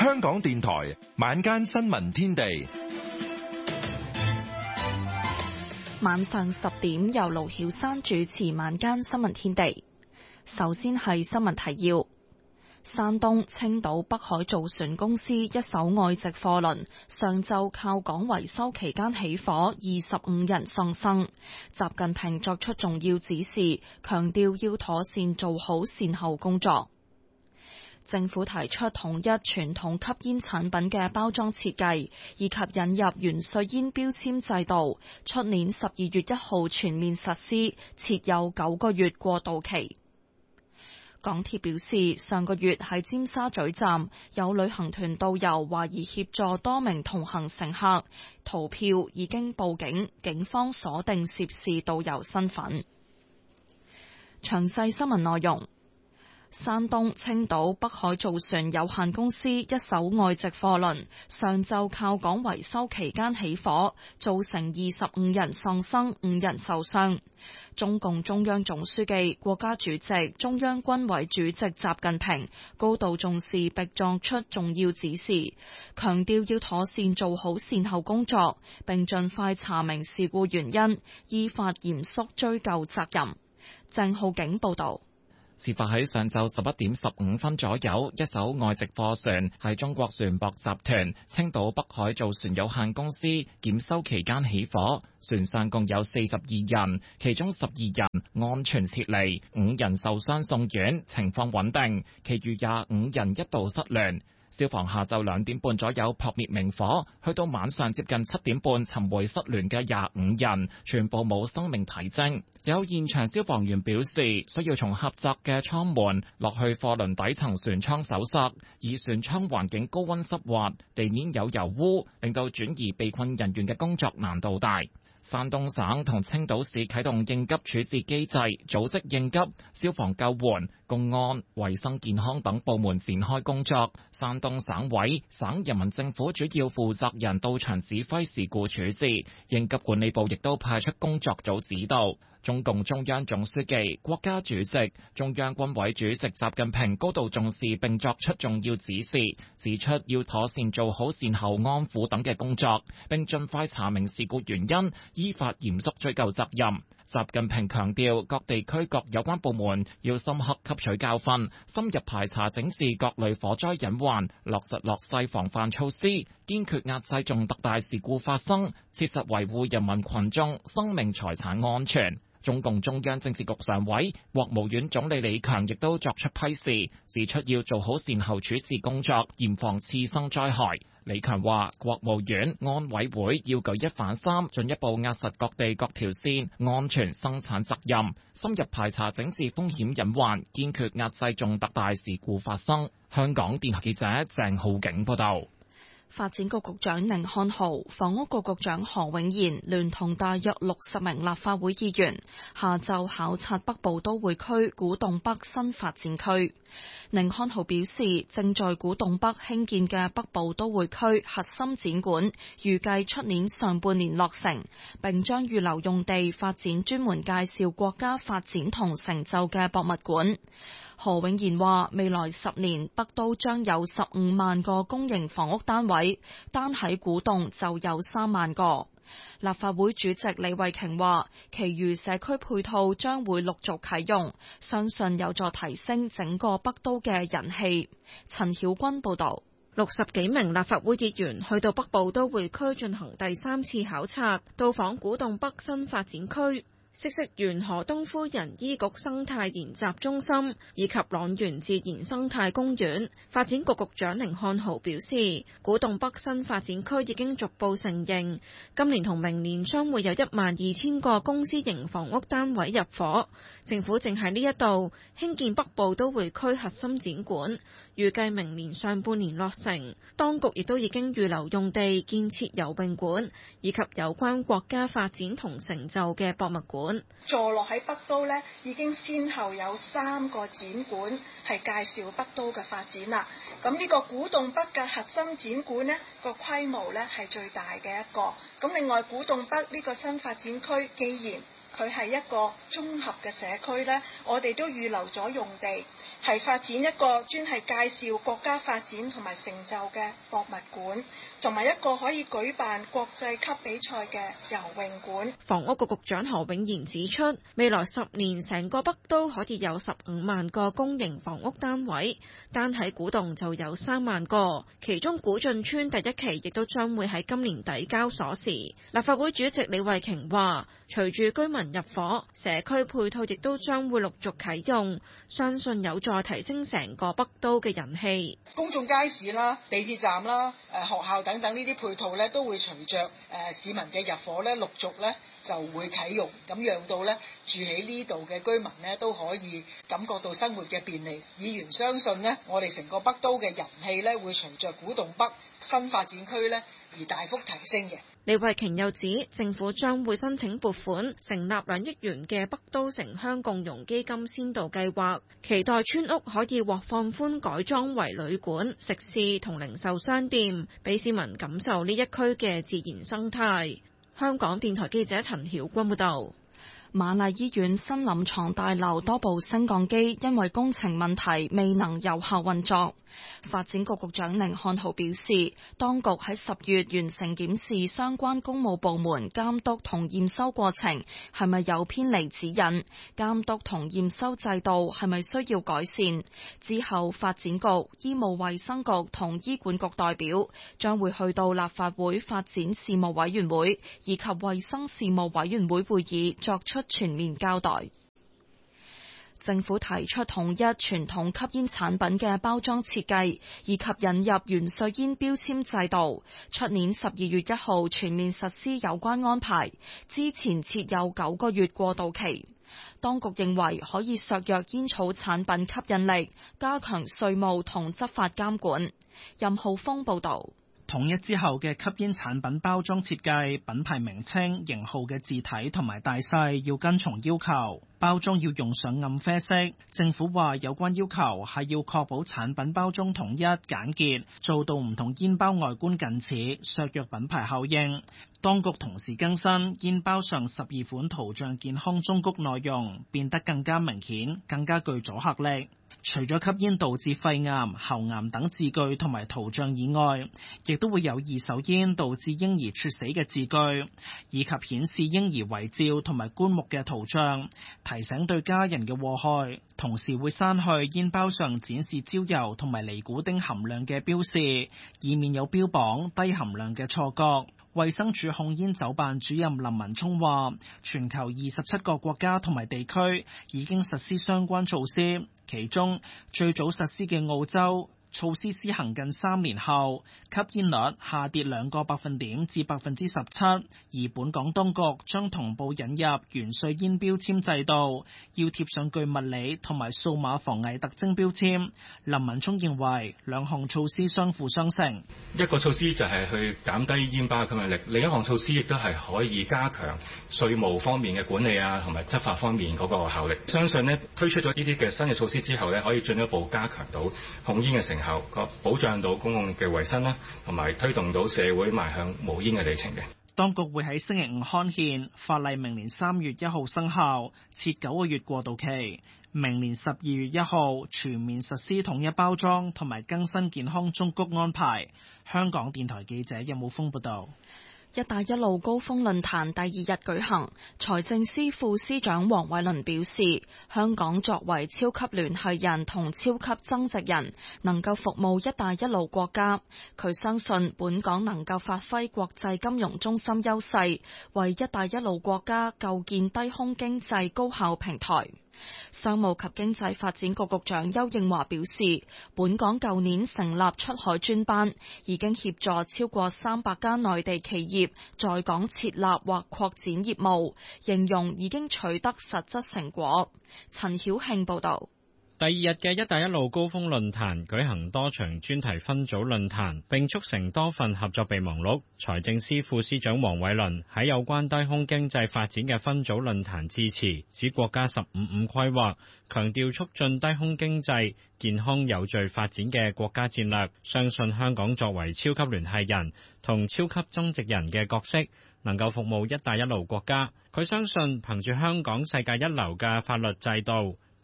香港電台晚間新聞天地， 晚上10點由盧曉珊主持晚間新聞天地。首先係新聞提要：山東青島北海造船公司一艘外籍貨輪上晝靠港維修期間起火，25人喪生。習近平作出重要指示，強調要妥善做好善後工作。政府提出統一傳統吸煙產品嘅包裝設計，以及引入原稅煙標籤制度，出年12月1號全面實施，設有9個月過渡期。港鐵表示，上個月喺尖沙咀站有旅行團導遊懷疑協助多名同行乘客逃票，已經報警，警方鎖定涉事導遊身份。詳細新聞內容。山東青島北海造船有限公司一艘外籍貨輪上晝靠港維修期間起火，造成25人喪生，5人受傷。中共中央總書記、國家主席、中央軍委主席習近平高度重視並作出重要指示，強調要妥善做好善後工作，並盡快查明事故原因，依法嚴肅追究責任。鄭浩景報道。 事發喺上晝11點15分左右，一艘外籍貨船喺中國船舶集團青島北海造船有限公司檢修期間起火，船上共有42人，其中12人安全撤離，5人受傷送院，情況穩定，其餘25人一度失聯。消防下晝2點半左右撲滅明火，去到晚上接近7點半尋回失聯嘅25人，全部冇生命體徵。有現場消防員表示，需要從狹窄嘅艙門落去貨輪底層船艙搜索，而船艙環境高溫濕滑，地面有油污，令到轉移被困人員嘅工作難度大。山東省同青島市啟動應急處置機制，組織應急、消防救援、公安、衛生健康等部門展開工作。山東省委、省人民政府主要負責人到場指揮事故處置，應急管理部亦都派出工作組指導。中共中央總書記、國家主席、中央軍委主席習近平高度重視並作出重要指示，指出要妥善做好善後安撫等嘅工作，並盡快查明事故原因，依法嚴肅追究責任。習近平強調，各地區各有關部門要深刻吸取教訓，深入排查整治各類火災隱患，落實防範措施，堅決壓制重特大事故發生，切實維護人民群眾生命財產安全。中共中央政治局常委、國務院總理李強亦都作出批示，指出要做好善後處置工作，嚴防次生災害。李強話，國務院、安委會要舉一反三，進一步壓實各地各條線安全生產責任，深入排查整治風險隱患，堅決壓制重特大事故發生。香港電台記者鄭浩景報道。 發展局局長寧漢豪、房屋局局長何永賢聯同大約60名立法會議員下晝考察北部都會區古洞北新發展區。寧漢豪表示，正在古洞北興建嘅北部都會區核心展館預計出年上半年落成，並將預留用地發展專門介紹國家發展同成就嘅博物館。何永賢話，未來10年北都將有15萬個公營房屋單位，單喺古洞就有3萬個。立法會主席李慧瓊話，其餘社區配套將會陸續啟用，相信有助提升整個北都嘅人氣。陳曉君報道。60幾名立法會議員去到北部都會區進行第3次考察，到訪古洞北新發展區、嗇色園河東夫人醫局生態研習中心以及塱原自然生態公園。發展局局長寧漢豪表示，古洞北新發展區已經逐步成形，今年同明年將會有12000個公私營房屋單位入伙。政府正喺呢一度興建北部都會區核心展館，預計明年上半年落成。當局亦都已經預留用地建設游泳館以及有關國家發展同成就嘅博物館。 坐落喺北都呢，已經先後有3個展館係介紹北都嘅發展啦。咁呢個古洞北嘅核心展館呢，個規模呢係最大嘅一個。咁另外古洞北呢個新發展區，既然佢係一個綜合嘅社區呢，我哋都預留咗用地係發展一個專係介紹國家發展同埋成就嘅博物館，同埋一個可以舉辦國際級比賽嘅游泳館。 房屋局局長何永賢指出，未來10年成個北都可以有15萬個公營房屋單位，單喺古洞就有3萬個，其中古晉村第一期亦都將會喺今年底交鎖匙。立法會主席李慧瓊話，隨住居民入伙，社區配套亦都將會陸續啟用，相信有助提升成個北都嘅人氣。 公眾街市啦、地鐵站啦、學校等等呢啲配套咧，都會隨着市民嘅入伙咧，陸續咧就會啟用，咁讓到咧住喺呢度嘅居民咧都可以感覺到生活嘅便利。議員相信呢，我哋成個北都嘅人氣咧會隨着古洞北新發展區咧而大幅提升嘅。 李慧瓊又指，政府將會申請撥款，成立2億元嘅北都城鄉共融基金先導計劃，期待村屋可以獲放寬改裝為旅館、食肆同零售商店，俾市民感受呢一區嘅自然生態。香港電台記者陳曉君報道。 瑪麗醫院新臨床大樓多部升降機因為工程問題未能有效運作。發展局局長甯漢豪表示，當局喺10月完成檢視相關公務部門監督同驗收過程係咪有偏離指引，監督同驗收制度係咪需要改善。之後發展局、醫務衛生局同醫管局代表將會去到立法會發展事務委員會以及衛生事務委員會會議作出全面交代。政府提出統一傳統吸煙產品嘅包裝設計，以及引入原稅煙標籤制度，出年12月1號全面實施有關安排。之前設有9個月過渡期。當局認為可以削弱煙草產品吸引力，加強稅務同執法監管。任浩峰報導。 統一之後嘅吸煙產品包裝設計、品牌名稱、型號嘅字體同埋大細要跟從要求，包裝要用上暗啡色。政府話有關要求係要確保產品包裝統一簡潔，做到唔同煙包外觀近似，削弱品牌效應。當局同時更新煙包上12款圖像健康忠告內容，變得更加明顯，更加具阻嚇力。除咗吸煙導致肺癌、喉癌等字句同埋圖像以外，亦都會有二手煙導致嬰兒猝死嘅字句，以及顯示嬰兒遺照同埋棺木嘅圖像，提醒對家人嘅禍害。同時會刪去煙包上展示焦油同埋尼古丁含量嘅標示，以免有標榜低含量嘅錯覺。衛生署控煙酒辦主任林文聰話，全球27個國家同埋地區已經實施相關措施，其中最早實施嘅澳洲，措施施行近3年後，吸煙率下跌2個百分點至17%，而本港當局將同步引入原稅煙標籤制度，要貼上具物理同埋數碼防偽特徵標籤。林文聰認為兩項措施相輔相成， 一個措施就係去減低煙包嘅吸引力，另一項措施亦都係可以加強稅務方面嘅管理啊，同埋執法方面嗰個效力。相信呢推出咗呢啲嘅新嘅措施之後呢，可以進一步加強到控煙嘅成效，保障到公共嘅衛生啦，同埋推動到社會邁向無煙嘅里程嘅。 當局會喺星期5刊憲，法例明年3月1號生效，設9個月過渡期。明年12月1號全面實施統一包裝同埋更新健康忠告安排。香港電台記者任武峰報道。 一帶一路高峰論壇第2日舉行，財政司副司長黃偉綸表示，香港作為超級聯繫人同超級增值人，能夠服務一帶一路國家。佢相信本港能夠發揮國際金融中心優勢，為一帶一路國家構建低空經濟高效平台。商務及經濟發展局局長邱應華表示，本港舊年成立出海專班，已經協助超過300間內地企業在港設立或擴展業務，形容已經取得實質成果。陳曉慶報道。 第2日嘅一帶一路高峰論壇舉行多場專題分組論壇，並促成多份合作備忘錄。財政司副司長黃偉綸喺有關低空經濟發展嘅分組論壇致辭，指國家15-5規劃強調促進低空經濟健康有序發展嘅國家戰略，相信香港作為超級聯繫人同超級增值人嘅角色，能夠服務一帶一路國家。佢相信憑住香港世界一流嘅法律制度、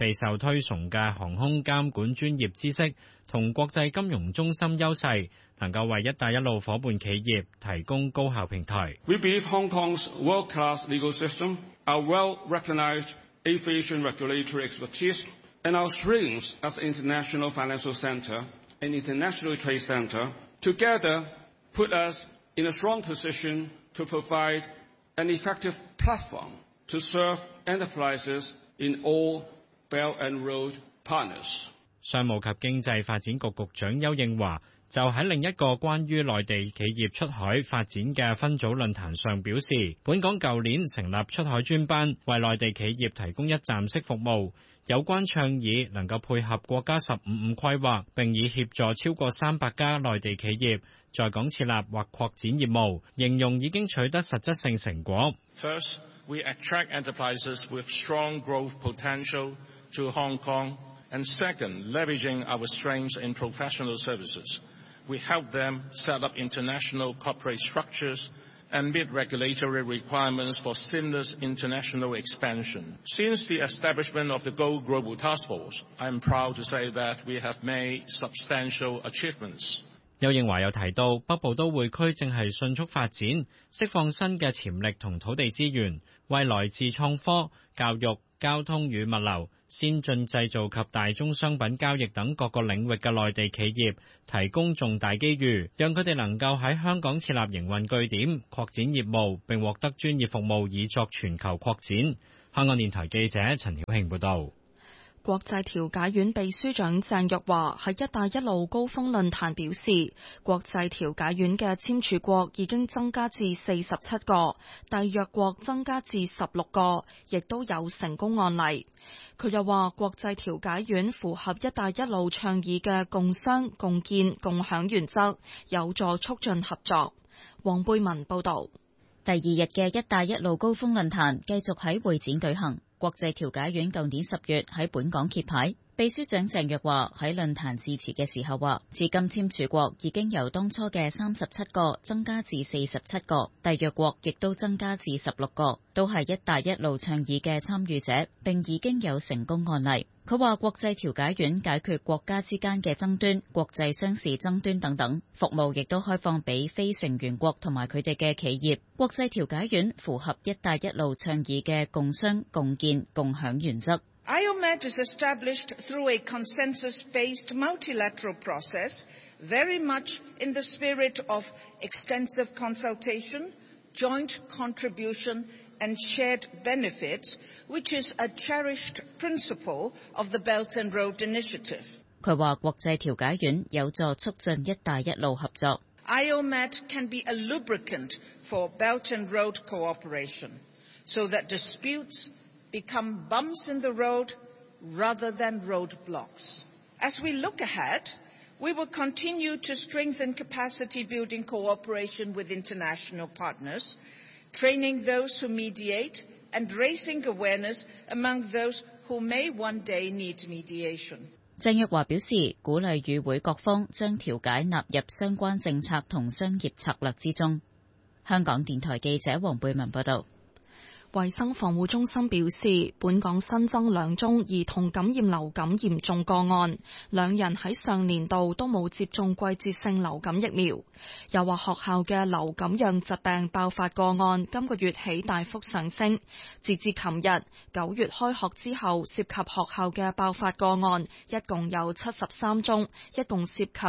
備受推崇嘅航空監管專業知識同國際金融中心優勢，能夠為一帶一路伙伴企業提供高效平台。 We believe Hong Kong's world-class legal system, our well-recognized aviation regulatory expertise, and our strengths as an international financial center and international trade center together put us in a strong position to provide an effective platform to serve enterprises in all Belt and Road partners。 商務及經濟發展局局長丘應樺就喺另一個關於內地企業出海發展嘅分組論壇上表示，本港舊年成立出海專班，為內地企業提供一站式服務。有關倡議能夠配合國家15+5規劃，並以協助超過300家內地企業在港設立或擴展業務，形容已經取得實質性成果。 First, we attract enterprises with strong growth potential to Hong Kong, and second, leveraging our strengths in professional services, we help them set up international corporate structures and meet regulatory requirements for seamless international expansion. Since the establishment of the Go Global Task Force, I am proud to say that we have made substantial achievements. 丘應樺又提到，北部都會區正係迅速發展，釋放新嘅潛力同土地資源，為來自創科、教育、交通與物流、先進製造及大宗商品交易等各個領域嘅內地企業提供重大機遇，讓佢哋能夠喺香港設立營運據點、擴展業務，並獲得專業服務以作全球擴展。香港電台記者陳曉慶報導。 國際調解院秘書長鄭若驊喺一帶一路高峰論壇表示，國際調解院嘅簽署國已經增加至47個，締約國增加至16個，亦都有成功案例。佢又話，國際調解院符合一帶一路倡議嘅共商、共建、共享原則，有助促進合作。黃貝文報導。 第二日嘅一帶一路高峰論壇繼續喺會展舉行。國際調解院舊年10月喺本港揭牌，秘書長鄭若驊喺論壇致辭嘅時候話，至今簽署國已經由當初嘅37個增加至47個，締約國亦都增加至16個，都係一帶一路倡議嘅參與者，並已經有成功案例。佢話國際調解院解決國家之間嘅爭端、國際商事爭端等等，服務亦都開放俾非成員國同埋佢哋嘅企業。國際調解院符合一帶一路倡議嘅共商、共建、共享原則。 IOMET is established through a consensus-based multilateral process, very much in the spirit of extensive consultation, joint contribution, and shared benefits, which is a cherished principle of the Belt and Road Initiative. 佢話國際調解院有助促進一帶一路合作。 IOMET can be a lubricant for Belt and Road cooperation, so that disputes become bumps in the road rather than roadblocks. As we look ahead, we will continue to strengthen capacity-building cooperation with international partners, training those who mediate and raising awareness among those who may one day need mediation. 鄭若驊表示，鼓勵與會各方將調解納入相關政策同商業策略之中。香港電台記者黃貝文報道。 衛生防護中心表示，本港新增2宗兒童感染流感嚴重個案，2人喺上年度都冇接種季節性流感疫苗。又話學校嘅流感樣疾病爆發個案今個月起大幅上升，截至琴日9月開學之後，涉及學校嘅爆發個案一共有73宗，一共涉及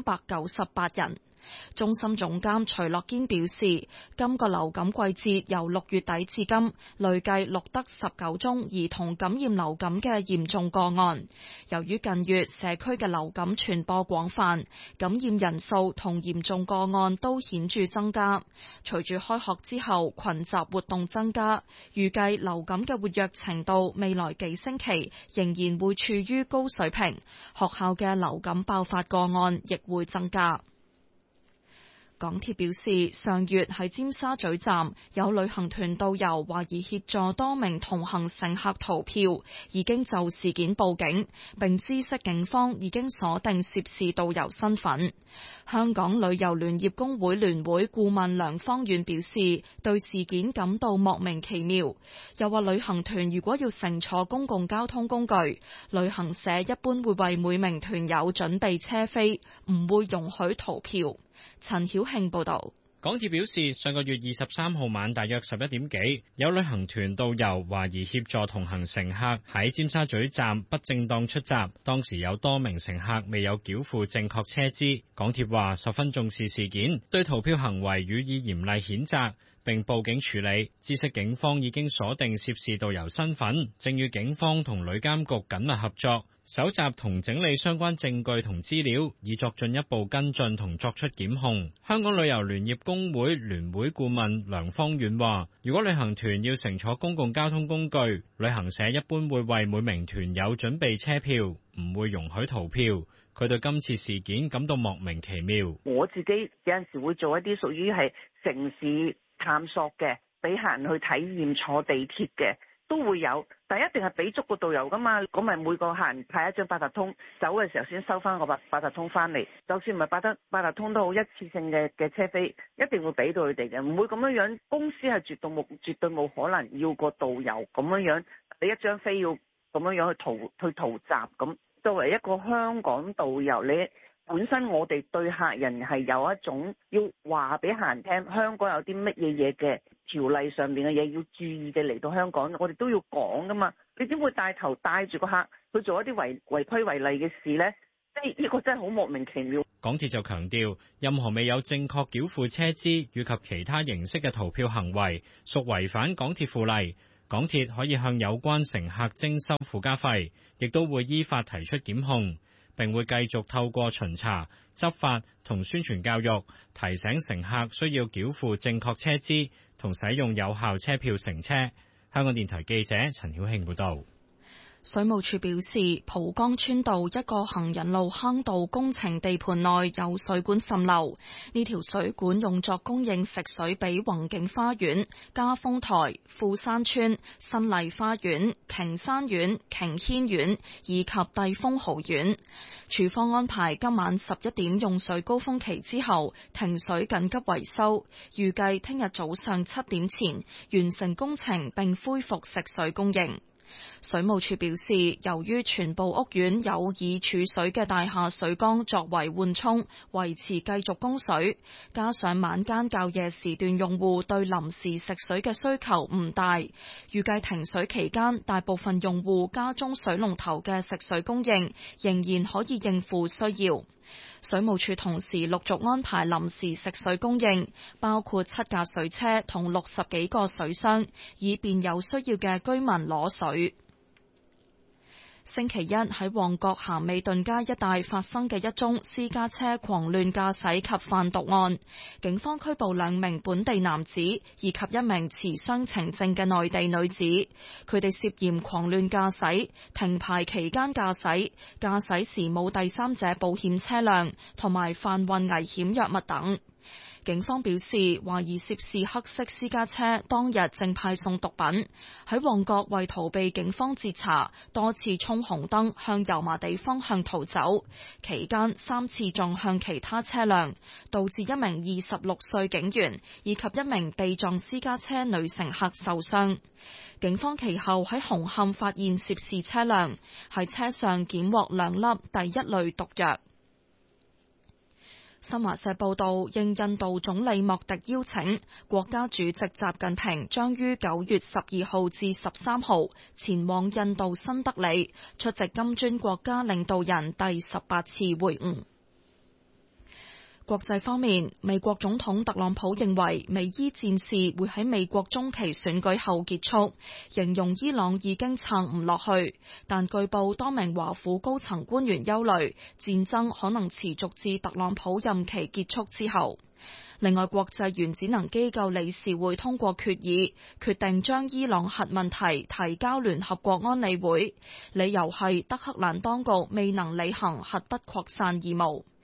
398人。中心總監徐樂堅表示，今個流感季節由6月底至今，累計錄得19宗兒童感染流感嘅嚴重個案。由於近月社區嘅流感傳播廣泛，感染人數同嚴重個案都顯著增加。隨住開學之後群集活動增加，預計流感嘅活躍程度未來幾星期仍然會處於高水平，學校嘅流感爆發個案亦會增加。 港鐵表示，上月喺尖沙咀站有旅行團導遊懷疑協助多名同行乘客逃票，已經就事件報警，並知悉警方已經鎖定涉事導遊身份。香港旅遊聯業工會聯會顧問梁芳遠表示，對事件感到莫名其妙，又話旅行團如果要乘坐公共交通工具，旅行社一般會為每名團友準備車飛，唔會容許逃票。陳曉慶報道。 港鐵表示，上個月23號晚大約11點幾，有旅行團導遊懷疑協助同行乘客喺尖沙咀站不正當出閘，當時有多名乘客未有繳付正確車資。港鐵話十分重視事件，對逃票行為予以嚴厲譴責，並報警處理。知悉警方已經鎖定涉事導遊身份，正與警方同旅監局緊密合作，搜集同整理相關證據同資料，以作進一步跟進同作出檢控。香港旅遊聯業工會聯會顧問梁芳遠話，如果旅行團要乘坐公共交通工具，旅行社一般會為每名團友準備車票，唔會容許逃票。佢對今次事件感到莫名其妙。 我自己有陣時會做一啲屬於係城市探索嘅，俾客人去體驗坐地鐵嘅。都會有，但一定係俾足個導遊噶嘛，咁咪每個客人派一張八達通，走嘅時候先收翻個八達通翻嚟。就算唔係八達通都好，一次性嘅車飛一定會俾到佢哋嘅，唔會咁樣。公司係絕對冇可能要個導遊咁樣，你一張飛要咁樣去逃閘咁。作為一個香港導遊，你本身我哋對客人係有一種要話俾客人聽，香港有啲乜嘢嘅條例上面嘅嘢要注意嘅，嚟到香港我哋都要講噶嘛。你點會帶頭帶住個客去做一啲違規違例嘅事呢？呢個真係好莫名其妙。 港鐵就強調，任何未有正確繳付車資以及其他形式嘅逃票行為，屬違反港鐵附例。港鐵可以向有關乘客徵收附加費，亦都會依法提出檢控。並會繼續透過巡查、執法同宣傳教育，提醒乘客需要繳付正確車資同使用有效車票乘車。香港電台記者陳曉慶報導。 水務署表示，蒲崗村道一個行人路坑道工程地盤內有水管滲漏，呢條水管用作供應食水俾宏景花園、嘉豐台、富山村、新麗花園、瓊山苑、瓊軒苑以及帝豐豪苑。署方安排今晚11點用水高峰期之後停水緊急維修，預計聽日早上7點前完成工程並恢復食水供應。水務署表示，由於全部屋苑有已儲水嘅大廈水缸作為緩衝，維持繼續供水，加上晚間較夜時段用戶對臨時食水嘅需求唔大，預計停水期間大部分用戶家中水龍頭嘅食水供應仍然可以應付需要。水務署同時陸續安排臨時食水供應，包括7架水車同60幾個水箱，以便有需要嘅居民攞水。星期一喺旺角咸美頓街一帶發生嘅一宗私家車狂亂駕駛及販毒案，警方拘捕2名本地男子以及1名持雙程證嘅內地女子，佢哋涉嫌狂亂駕駛、停牌期間駕駛、駕駛時冇第三者保險車輛同埋販運危險藥物等。警方表示，懷疑涉事黑色私家車當日正派送毒品，喺旺角為逃避警方截查，多次衝紅燈向油麻地方向逃走，期間3次撞向其他車輛，導致1名26歲警員以及1名被撞私家車女乘客受傷。警方其後喺紅磡發現涉事車輛，喺車上檢獲2粒第1類毒藥。新華社報道，應印度總理莫迪邀請，國家主席習近平將於9月12號至13號前往印度新德里出席金磚國家領導人第18次會晤。國際方面，美國總統特朗普認為美伊戰事會喺美國中期選舉後結束，形容伊朗已經撐唔落去，但據報多名華府高層官員憂慮戰爭可能持續至特朗普任期結束之後。另外，國際原子能機構理事會通過決議，決定將伊朗核問題提交聯合國安理會，理由係德黑蘭當局未能履行核不擴散義務。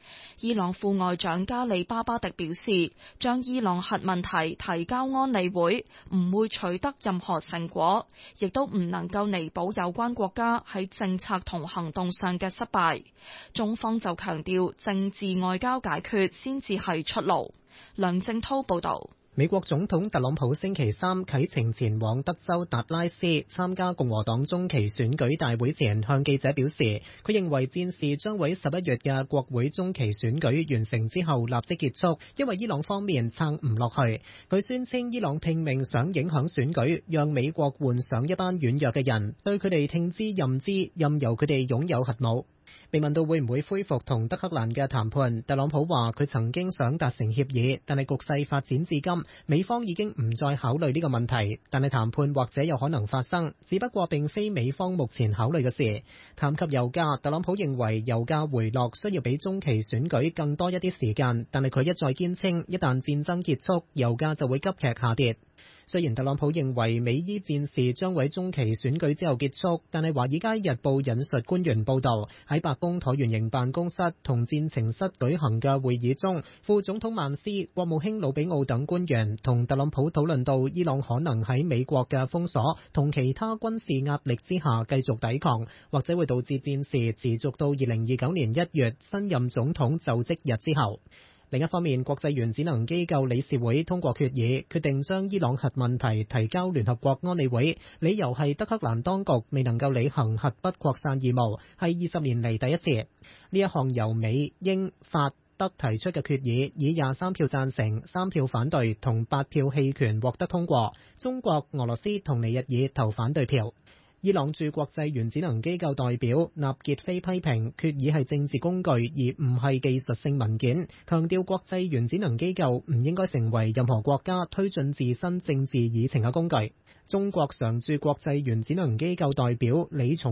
伊朗副外長加里巴巴迪表示，將伊朗核問題提交安理會唔會取得任何成果，亦都唔能夠彌補有關國家喺政策同行動上嘅失敗。中方就強調，政治外交解決先至係出路。梁正濤報道。 美國總統特朗普星期三啟程前往德州達拉斯參加共和黨中期選舉大會前，向記者表示，佢認為戰事將會11月嘅國會中期選舉完成之後立即結束，因為伊朗方面撐唔落去。佢宣稱伊朗拼命想影響選舉，讓美國換上一班軟弱嘅人，對佢哋聽之任之，任由佢哋擁有核武。被問到會唔會恢復同德黑蘭嘅談判，特朗普話佢曾經想達成協議，但係局勢發展至今，美方已經唔再考慮呢個問題，但係談判或者有可能發生，只不過並非美方目前考慮嘅事。談及油價，特朗普認為油價回落需要比中期選舉更多一啲時間，但係佢一再堅稱，一旦戰爭結束，油價就會急劇下跌。雖然特朗普認為美伊戰事將喺中期選舉之後結束，但係《華爾街日報》引述官員報導，喺白宮橢圓形辦公室同戰情室舉行嘅會議中，副總統曼斯、國務卿魯比奧等官員同特朗普討論到伊朗可能喺美國嘅封鎖同其他軍事壓力之下繼續抵抗，或者會導致戰事持續到2029年1月新任總統就職日之後。另一方面，國際原子能機構理事會通過決議，決定將伊朗核問題提交聯合國安理會，理由係德黑蘭當局未能夠履行核不擴散義務，係20年嚟第一次。呢一項由美、英、法、德提出嘅決議，以23票贊成、3票反對同8票棄權獲得通過。中國、俄羅斯同尼日爾投反對票。伊朗駐國際原子能機構代表納傑菲批評決議係政治工具，而唔係技術性文件，強調國際原子能機構唔應該成為任何國家推進自身政治議程嘅工具。中國常駐國際原子能機構代表李松